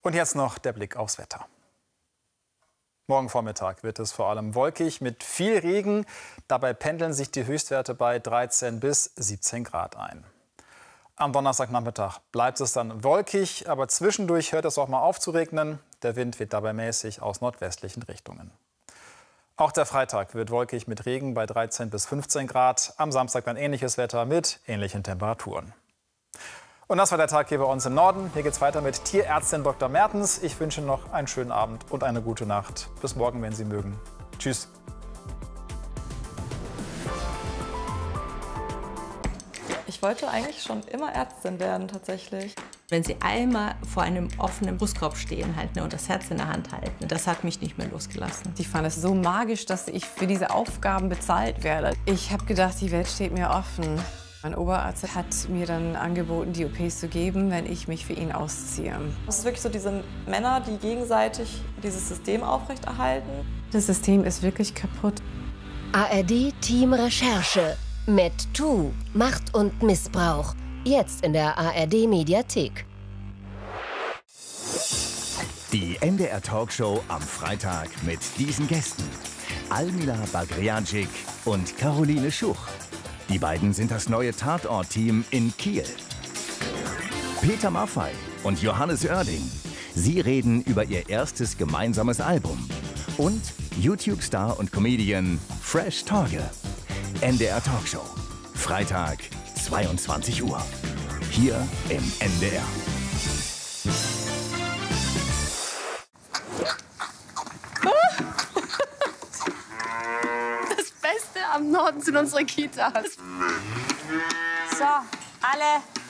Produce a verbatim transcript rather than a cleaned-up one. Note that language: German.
Und jetzt noch der Blick aufs Wetter. Morgen Vormittag wird es vor allem wolkig mit viel Regen. Dabei pendeln sich die Höchstwerte bei dreizehn bis siebzehn Grad ein. Am Donnerstagnachmittag bleibt es dann wolkig, aber zwischendurch hört es auch mal auf zu regnen. Der Wind weht dabei mäßig aus nordwestlichen Richtungen. Auch der Freitag wird wolkig mit Regen bei dreizehn bis fünfzehn Grad. Am Samstag dann ähnliches Wetter mit ähnlichen Temperaturen. Und das war der Tag hier bei uns im Norden. Hier geht's weiter mit Tierärztin Doktor Mertens. Ich wünsche noch einen schönen Abend und eine gute Nacht. Bis morgen, wenn Sie mögen. Tschüss. Ich wollte eigentlich schon immer Ärztin werden, tatsächlich. Wenn Sie einmal vor einem offenen Brustkorb stehen halt, ne, und das Herz in der Hand halten, das hat mich nicht mehr losgelassen. Ich fand es so magisch, dass ich für diese Aufgaben bezahlt werde. Ich habe gedacht, die Welt steht mir offen. Mein Oberarzt hat mir dann angeboten, die O Ps zu geben, wenn ich mich für ihn ausziehe. Es ist wirklich so diese Männer, die gegenseitig dieses System aufrechterhalten. Das System ist wirklich kaputt. A R D Team Recherche. MedToo. Macht und Missbrauch. Jetzt in der A R D Mediathek. Die N D R Talkshow am Freitag mit diesen Gästen. Almila Bagriancic und Caroline Schuch. Die beiden sind das neue Tatort-Team in Kiel. Peter Maffay und Johannes Oerding. Sie reden über ihr erstes gemeinsames Album. Und YouTube-Star und Comedian Fresh Torge. N D R Talkshow. Freitag, zweiundzwanzig Uhr. Hier im N D R. Das Beste am Norden sind unsere Kitas. So, alle